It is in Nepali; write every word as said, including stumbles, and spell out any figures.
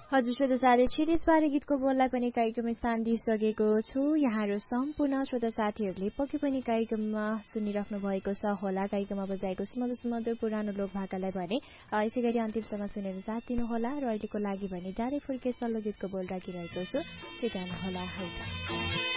हजुर श्रोता साथी छिरिसबारे गीतको बोललाई पनि कार्यक्रममा स्थान दिइसकेको छु। यहाँहरू सम्पूर्ण श्रोता साथीहरूले पक्कै पनि कार्यक्रममा सुनिराख्नु भएको छ होला। कार्यक्रममा बजाएको सुमधुर सुमधुर पुरानो लोक भाकालाई भने यसै गरी अन्तिमसम्म सुनेर साथ दिनुहोला र अहिलेको लागि भने डाँडे फुर्के सल्लो गीतको बोल राखिरहेको छु, स्वीकार्नुहोला है।